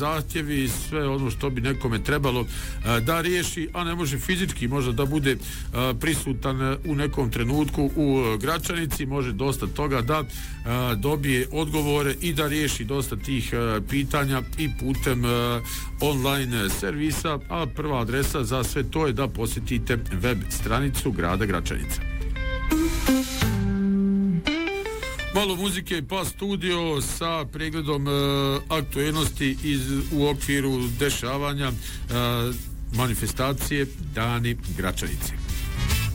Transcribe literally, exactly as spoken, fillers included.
zahtjevi, sve ono što bi nekome trebalo da riješi, a ne može fizički možda da bude prisutan u nekom trenutku u Gračanici, može dosta toga da dobije odgovore i da riješi dosta tih pitanja i putem online servisa, a prva adresa za sve to je da posjetite web stranicu grada Gračanica. Malo muzike pa studio sa pregledom uh, aktuelnosti iz, u okviru dešavanja uh, manifestacije Dani Gračanice.